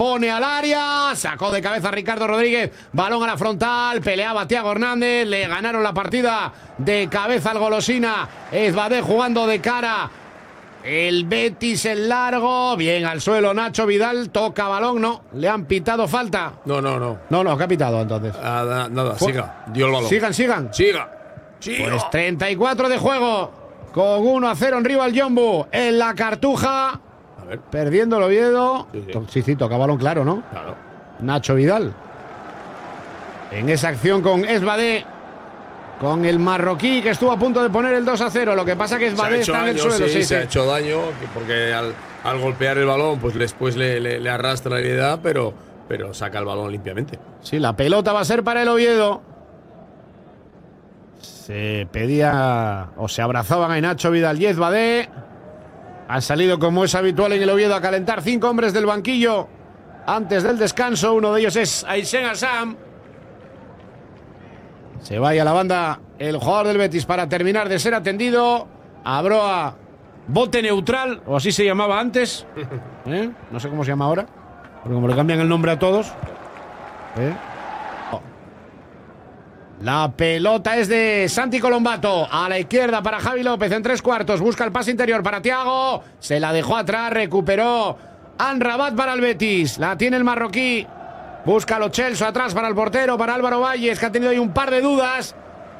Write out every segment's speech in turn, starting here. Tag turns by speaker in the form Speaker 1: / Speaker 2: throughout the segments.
Speaker 1: pone al área, sacó de cabeza Ricardo Rodríguez, balón a la frontal, peleaba Thiago Hernández, le ganaron la partida de cabeza al golosina. Esbadé jugando de cara. El Betis en largo, bien al suelo Nacho Vidal, toca balón, no, le han pitado falta.
Speaker 2: No,
Speaker 1: ¿qué ha pitado entonces?
Speaker 2: Nada, siga, dio el balón.
Speaker 1: Sigan.
Speaker 2: Siga.
Speaker 1: Pues 34 de juego, con 1-0 en Rival Jombu, en la Cartuja,
Speaker 2: A ver.
Speaker 1: perdiendo el Oviedo.
Speaker 2: Sí.
Speaker 1: Toca balón claro, ¿no?
Speaker 2: Claro.
Speaker 1: Nacho Vidal. En esa acción con Esbadé, con el marroquí que estuvo a punto de poner el 2-0. Lo que pasa que Esbadé está en el suelo.
Speaker 2: Se ha hecho daño, porque al golpear el balón, pues después le arrastra la herida, pero saca el balón limpiamente.
Speaker 1: Sí, la pelota va a ser para el Oviedo. Se pedía o se abrazaban a Nacho Vidal y Esbadé. Han salido, como es habitual en el Oviedo, a calentar 5 hombres del banquillo antes del descanso. Uno de ellos es Aysén Assam. Se vaya a la banda el jugador del Betis para terminar de ser atendido. Abroa, bote neutral, o así se llamaba antes. No sé cómo se llama ahora, porque como le cambian el nombre a todos. La pelota es de Santi Colombato. A la izquierda para Javi López en 3/4. Busca el pase interior para Thiago. Se la dejó atrás, recuperó Amrabat para el Betis. La tiene el marroquí. Busca Lo Celso atrás para el portero, para Álvaro Valles, que ha tenido ahí un par de dudas.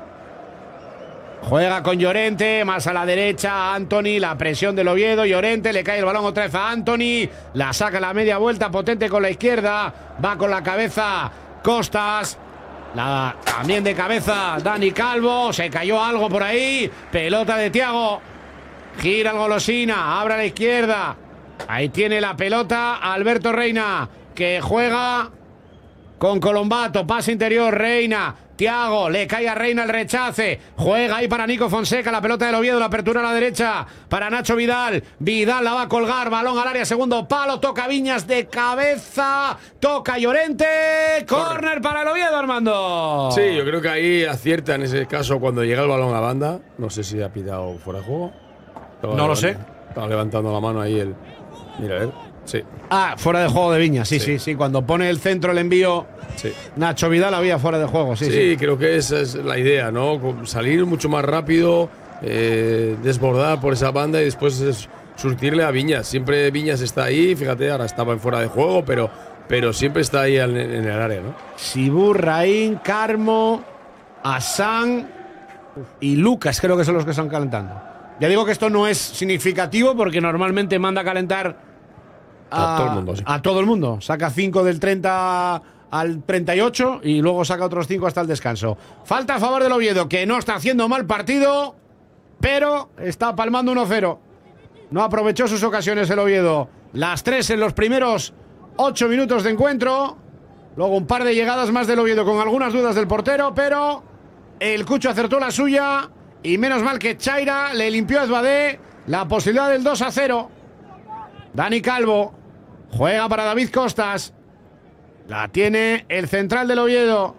Speaker 1: Juega con Llorente, más a la derecha Anthony, la presión del Oviedo. Llorente, le cae el balón otra vez a Anthony. La saca a la media vuelta, potente con la izquierda. Va con la cabeza Costas. También de cabeza Dani Calvo. Se cayó algo por ahí. Pelota de Thiago. Gira el golosina, abre a la izquierda. Ahí tiene la pelota Alberto Reina, que juega con Colombato, pase interior, Reina, Thiago, le cae a Reina el rechace, juega ahí para Nico Fonseca, la pelota del Oviedo, la apertura a la derecha para Nacho Vidal, Vidal la va a colgar, balón al área, segundo palo, toca Viñas de cabeza, toca Llorente, córner para el Oviedo, Armando.
Speaker 2: Sí, yo creo que ahí acierta en ese caso cuando llega el balón a banda. No sé si ha pitado fuera de juego.
Speaker 1: No lo sé.
Speaker 2: Estaba levantando la mano ahí el… Mira, a ver. Sí.
Speaker 1: Fuera de juego de Viñas, sí. Cuando pone el centro, el envío,
Speaker 2: sí.
Speaker 1: Nacho Vidal había fuera de juego, sí.
Speaker 2: Creo que esa es la idea, ¿no? Salir mucho más rápido, desbordar por esa banda y después surtirle a Viñas. Siempre Viñas está ahí, fíjate, ahora estaba en fuera de juego, pero siempre está ahí en el área, ¿no?
Speaker 1: Sibur, Raín, Carmo, Assam y Lucas, creo que son los que están calentando. Ya digo que esto no es significativo porque normalmente manda a calentar a
Speaker 2: todo el mundo, sí.
Speaker 1: A todo el mundo. Saca 5 del 30 al 38 y luego saca otros 5 hasta el descanso. Falta a favor del Oviedo, que no está haciendo mal partido, pero está palmando 1-0. No aprovechó sus ocasiones el Oviedo. Las 3 en los primeros 8 minutos de encuentro. Luego un par de llegadas más del Oviedo con algunas dudas del portero, pero el Cucho acertó la suya y menos mal que Chaira le limpió a Esbadé la posibilidad del 2-0. Dani Calvo juega para David Costas. La tiene el central del Oviedo.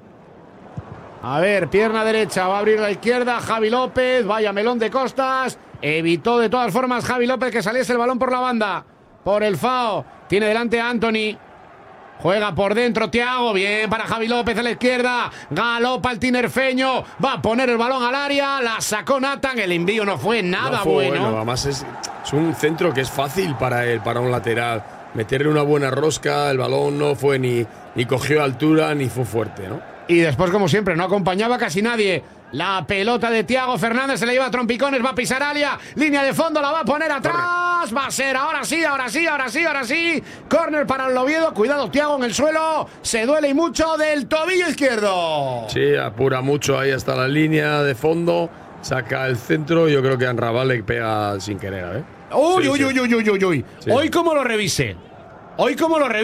Speaker 1: A ver, pierna derecha, va a abrir la izquierda Javi López, vaya melón de Costas. Evitó de todas formas Javi López que saliese el balón por la banda. Por el FAO, tiene delante a Anthony. Juega por dentro Thiago, bien para Javi López a la izquierda. Galopa el tinerfeño, va a poner el balón al área. La sacó Nathan, el envío no fue nada bueno.
Speaker 2: Además es un centro que es fácil para él, para un lateral. Meterle una buena rosca, el balón no fue ni cogió altura ni fue fuerte, ¿no?
Speaker 1: Y después, como siempre, no acompañaba casi nadie. La pelota de Thiago Fernández se le lleva a trompicones, va a pisar Alia, línea de fondo, la va a poner atrás. Corre. Va a ser ahora sí. Córner para el Oviedo. Cuidado, Thiago en el suelo. Se duele y mucho del tobillo izquierdo.
Speaker 2: Sí, apura mucho ahí hasta la línea de fondo. Saca el centro. Yo creo que Amrabat le pega sin querer, ¿eh?
Speaker 1: Uy.
Speaker 2: Sí.
Speaker 1: Hoy como lo revise. Hoy como lo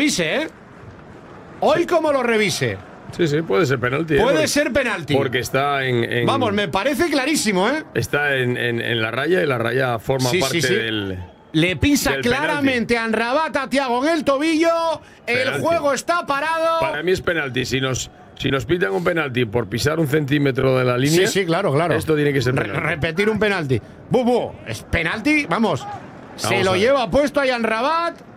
Speaker 1: revise.
Speaker 2: Sí, puede ser penalti.
Speaker 1: Puede ser penalti.
Speaker 2: Porque está en…
Speaker 1: Vamos, me parece clarísimo, ¿eh?
Speaker 2: Está en la raya y la raya forma parte del…
Speaker 1: Le pisa
Speaker 2: del
Speaker 1: claramente a Amrabat a Thiago en el tobillo.
Speaker 2: Penalti.
Speaker 1: El juego está parado.
Speaker 2: Para mí es penalti. Si nos pitan un penalti por pisar un centímetro de la línea…
Speaker 1: Sí, claro.
Speaker 2: Esto tiene que ser penalti.
Speaker 1: Repetir un penalti. ¿Es penalti? Vamos. Se lo lleva puesto ahí Amrabat.